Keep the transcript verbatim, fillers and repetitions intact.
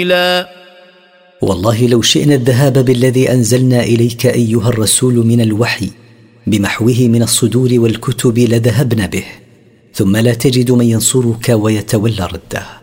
والله لو شئنا الذهاب بالذي أنزلنا إليك أيها الرسول من الوحي بمحوه من الصدور والكتب لذهبنا به، ثم لا تجد من ينصرك ويتولى رده.